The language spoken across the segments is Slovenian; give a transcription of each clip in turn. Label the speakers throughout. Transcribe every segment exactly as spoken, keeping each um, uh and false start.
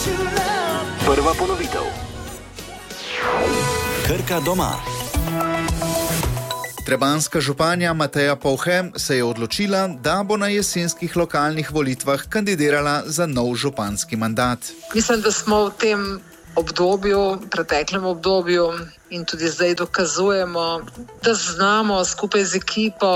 Speaker 1: Prva ponovitev. Krka doma.
Speaker 2: Trebanjska županja Mateja Povhe se je odločila, da bo na jesenskih lokalnih volitvah kandidirala za nov županski mandat.
Speaker 3: Mislim, da smo v tem obdobju, preteklem obdobju in tudi zdaj dokazujemo, da znamo skupaj z ekipo,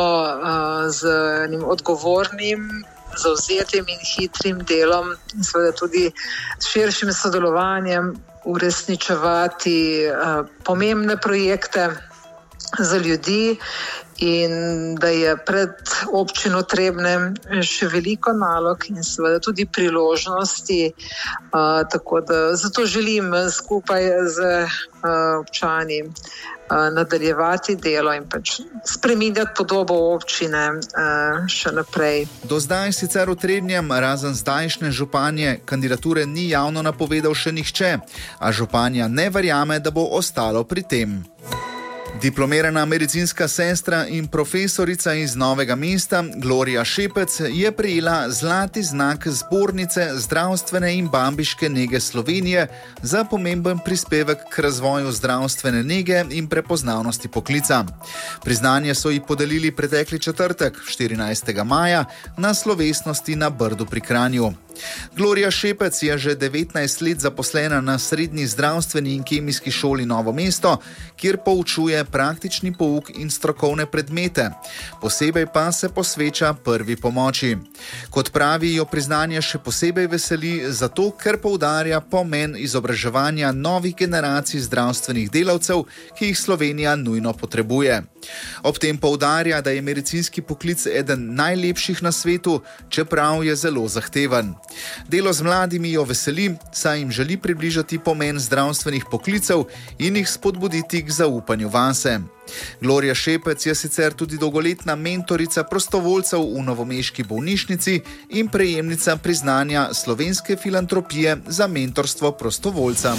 Speaker 3: z enim odgovornim, zavzetim in hitrim delom in seveda tudi s širšim sodelovanjem uresničevati pomembne projekte za ljudi in da je pred občino Trebnje še veliko nalog in seveda tudi priložnosti, uh, tako da zato želim skupaj z uh, občani uh, nadaljevati delo in pač spreminjati podobo občine uh, še naprej.
Speaker 2: Do zdaj sicer v Trebnjem, razen zdajšnje županje, kandidature ni javno napovedal še nihče, a županja ne verjame, da bo ostalo pri tem. Diplomirana medicinska sestra in profesorica iz Novega mesta Gloria Šepec je prejela zlati znak Zbornice zdravstvene in bambiške nege Slovenije za pomemben prispevek k razvoju zdravstvene nege in prepoznavnosti poklica. Priznanje so ji podelili pretekli četrtek, štirinajstega maja, na slovesnosti na Brdu pri Kranju. Gloria Šepec je že devetnajst let zaposlena na Srednji zdravstveni in kemijski šoli Novo mesto, kjer poučuje praktični pouk in strokovne predmete. Posebej pa se posveča prvi pomoči. Kot pravi, jo priznanje še posebej veseli, zato ker poudarja pomen izobraževanja novih generacij zdravstvenih delavcev, ki jih Slovenija nujno potrebuje. Ob tem poudarja, da je medicinski poklic eden najlepših na svetu, čeprav je zelo zahteven. Delo z mladimi jo veseli, saj jim želi približati pomen zdravstvenih poklicev in jih spodbuditi k zaupanju vase. Gloria Šepec je sicer tudi dolgoletna mentorica prostovoljcev v novomeški bolnišnici in prejemnica priznanja Slovenske filantropije za mentorstvo prostovoljcem.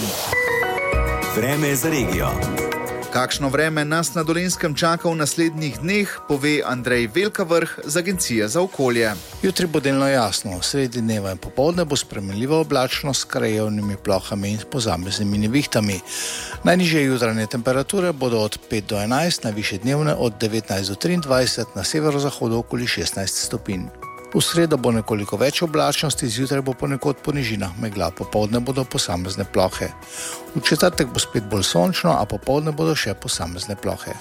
Speaker 1: Vreme za regijo.
Speaker 2: Kakšno vreme nas na Dolenjskem čaka v naslednjih dneh, pove Andrej Velkavrh z Agencije za okolje.
Speaker 4: Jutri bo delno jasno, sredi dneva in popoldne bo spremenljivo oblačno s krajevnimi plohami in posameznimi nevihtami. Najnižje jutranje temperature bodo od pet do enajst, najvišje dnevne od devetnajst do triindvajset, na severozahodu okoli šestnajst stopinj. V sredo bo nekoliko več oblačnosti, zjutraj bo ponekod po nižinah megla, popoldne bodo posamezne plohe. V četrtek bo spet bolj sončno, a popoldne bodo še posamezne plohe.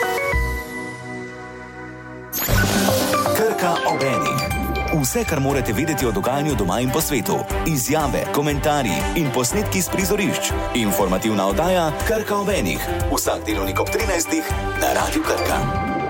Speaker 1: Krka ob enih. Vse, kar morate vedeti o dogajanju doma in po svetu. Izjave, komentarji in posnetki z prizorišč. Informativna oddaja Krka ob enih. Vsak delovnik ob trinajstih na Radiu Krka.